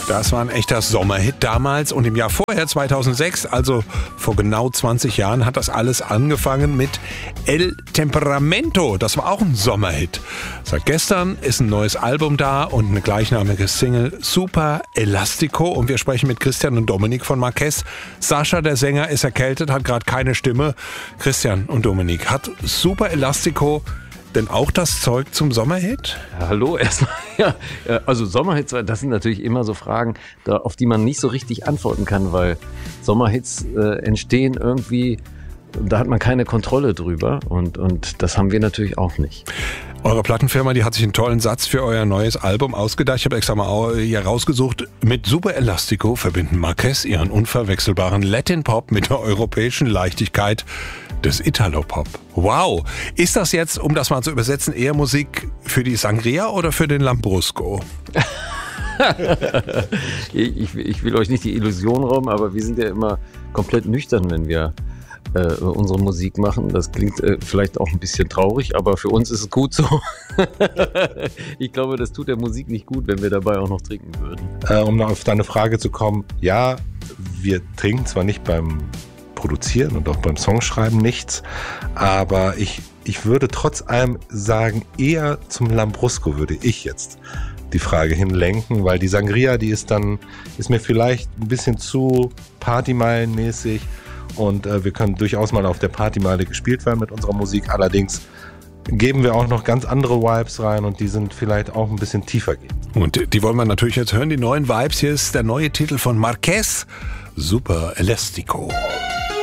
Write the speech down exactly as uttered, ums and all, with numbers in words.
Das war ein echter Sommerhit damals und im Jahr vorher, zweitausendsechs, also vor genau zwanzig Jahren, hat das alles angefangen mit El Temperamento. Das war auch ein Sommerhit. Seit gestern ist ein neues Album da und eine gleichnamige Single, Super Elastico. Und wir sprechen mit Christian und Dominik von Marquez. Sascha, der Sänger, ist erkältet, hat gerade keine Stimme. Christian und Dominik, hat Super Elastico denn auch das Zeug zum Sommerhit? Ja, hallo erstmal. Ja, also Sommerhits, das sind natürlich immer so Fragen, da, auf die man nicht so richtig antworten kann, weil Sommerhits äh, entstehen irgendwie, da hat man keine Kontrolle drüber und, und das haben wir natürlich auch nicht. Eure Plattenfirma, die hat sich einen tollen Satz für euer neues Album ausgedacht. Ich habe extra mal hier rausgesucht. Mit Super Elastico verbinden Marquez ihren unverwechselbaren Latin-Pop mit der europäischen Leichtigkeit des Italo-Pop. Wow! Ist das jetzt, um das mal zu übersetzen, eher Musik für die Sangria oder für den Lambrusco? ich, ich will euch nicht die Illusion rauben, aber wir sind ja immer komplett nüchtern, wenn wir äh, unsere Musik machen. Das klingt äh, vielleicht auch ein bisschen traurig, aber für uns ist es gut so. Ich glaube, das tut der Musik nicht gut, wenn wir dabei auch noch trinken würden. Äh, um noch auf deine Frage zu kommen, ja, wir trinken zwar nicht beim Produzieren und auch beim Songschreiben nichts, aber ich, ich würde trotz allem sagen, eher zum Lambrusco würde ich jetzt die Frage hinlenken, weil die Sangria, die ist dann, ist mir vielleicht ein bisschen zu partymeilenmäßig und äh, wir können durchaus mal auf der Partymeile gespielt werden mit unserer Musik, allerdings geben wir auch noch ganz andere Vibes rein und die sind vielleicht auch ein bisschen tiefer gehen. Und die wollen wir natürlich jetzt hören, die neuen Vibes. Hier ist der neue Titel von Marquez, Super Elastico.